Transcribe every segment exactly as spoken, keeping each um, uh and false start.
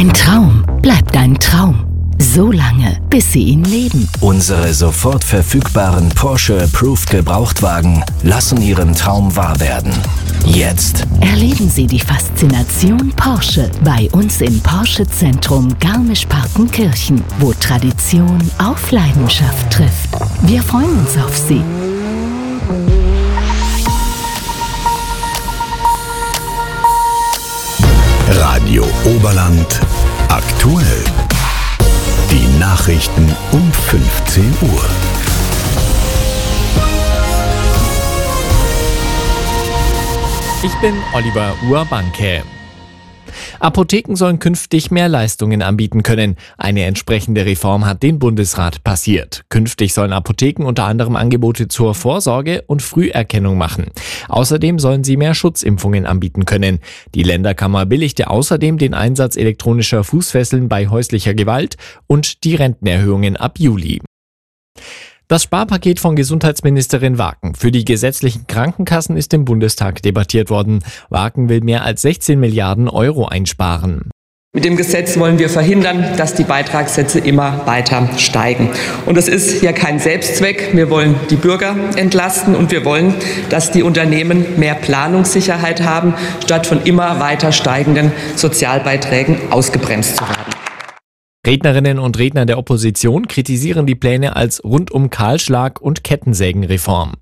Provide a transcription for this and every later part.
Ein Traum bleibt ein Traum. So lange, bis Sie ihn leben. Unsere sofort verfügbaren Porsche Approved Gebrauchtwagen lassen Ihren Traum wahr werden. Jetzt Erleben Sie die Faszination Porsche bei uns im Porsche Zentrum Garmisch-Partenkirchen, wo Tradition auf Leidenschaft trifft. Wir freuen uns auf Sie. Radio Oberland aktuell. Die Nachrichten um fünfzehn Uhr. Ich bin Oliver Urbanke. Apotheken sollen künftig mehr Leistungen anbieten können. Eine entsprechende Reform hat den Bundesrat passiert. Künftig sollen Apotheken unter anderem Angebote zur Vorsorge und Früherkennung machen. Außerdem sollen sie mehr Schutzimpfungen anbieten können. Die Länderkammer billigte außerdem den Einsatz elektronischer Fußfesseln bei häuslicher Gewalt und die Rentenerhöhungen ab Juli. Das Sparpaket von Gesundheitsministerin Waken für die gesetzlichen Krankenkassen ist im Bundestag debattiert worden. Waken will mehr als sechzehn Milliarden Euro einsparen. Mit dem Gesetz wollen wir verhindern, dass die Beitragssätze immer weiter steigen. Und es ist ja kein Selbstzweck. Wir wollen die Bürger entlasten und wir wollen, dass die Unternehmen mehr Planungssicherheit haben, statt von immer weiter steigenden Sozialbeiträgen ausgebremst zu werden. Rednerinnen und Redner der Opposition kritisieren die Pläne als Rundum-Kahlschlag und Kettensägenreform.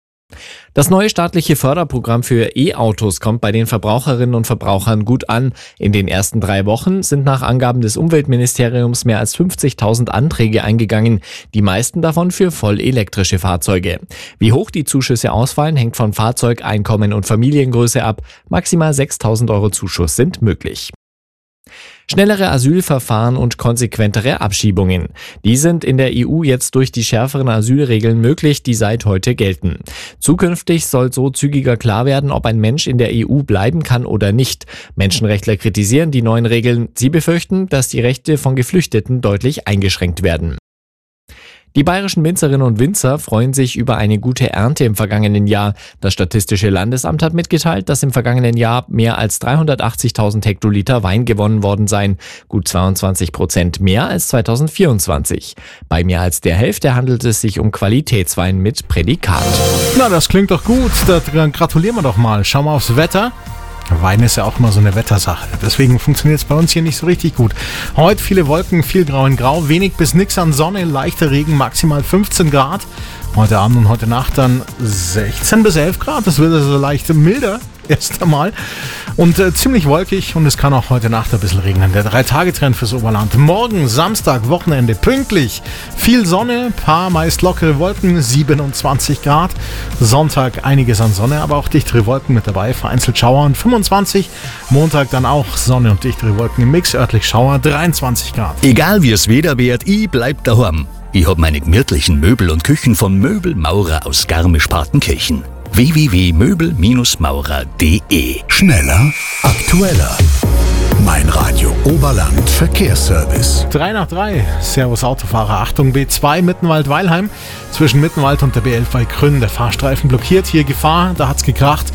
Das neue staatliche Förderprogramm für E-Autos kommt bei den Verbraucherinnen und Verbrauchern gut an. In den ersten drei Wochen sind nach Angaben des Umweltministeriums mehr als fünfzigtausend Anträge eingegangen, die meisten davon für voll elektrische Fahrzeuge. Wie hoch die Zuschüsse ausfallen, hängt von Fahrzeug, Einkommen und Familiengröße ab. Maximal sechstausend Euro Zuschuss sind möglich. Schnellere Asylverfahren und konsequentere Abschiebungen. Die sind in der E U jetzt durch die schärferen Asylregeln möglich, die seit heute gelten. Zukünftig soll so zügiger klar werden, ob ein Mensch in der E U bleiben kann oder nicht. Menschenrechtler kritisieren die neuen Regeln. Sie befürchten, dass die Rechte von Geflüchteten deutlich eingeschränkt werden. Die bayerischen Winzerinnen und Winzer freuen sich über eine gute Ernte im vergangenen Jahr. Das Statistische Landesamt hat mitgeteilt, dass im vergangenen Jahr mehr als dreihundertachtzigtausend Hektoliter Wein gewonnen worden seien. Gut zweiundzwanzig Prozent mehr als zweitausendvierundzwanzig. Bei mehr als der Hälfte handelt es sich um Qualitätswein mit Prädikat. Na, das klingt doch gut. Dann gratulieren wir doch mal. Schauen wir aufs Wetter. Wein ist ja auch immer so eine Wettersache. Deswegen funktioniert es bei uns hier nicht so richtig gut. Heute viele Wolken, viel Grau in Grau, wenig bis nix an Sonne, leichter Regen, maximal fünfzehn Grad. Heute Abend und heute Nacht dann sechzehn bis elf Grad. Das wird also leicht milder. Erst einmal. Und äh, ziemlich wolkig und es kann auch heute Nacht ein bisschen regnen. Der Drei-Tage-Trend fürs Oberland. Morgen, Samstag, Wochenende, pünktlich. Viel Sonne, paar meist lockere Wolken, siebenundzwanzig Grad. Sonntag einiges an Sonne, aber auch dichtere Wolken mit dabei. Vereinzelt Schauer und fünfundzwanzig. Montag dann auch Sonne und dichtere Wolken im Mix. Örtlich Schauer, dreiundzwanzig Grad. Egal wie es Wetter wird, ich bleib daheim. Ich hab meine gemütlichen Möbel und Küchen von Möbelmaurer aus Garmisch-Partenkirchen. w w w punkt möbel maurer punkt d e. Schneller, aktueller. Mein Radio Oberland Verkehrsservice. drei nach drei. Servus Autofahrer. Achtung, B zwei Mittenwald-Weilheim. Zwischen Mittenwald und der B elf bei Grün. Der Fahrstreifen blockiert. Hier Gefahr. Da hat's gekracht.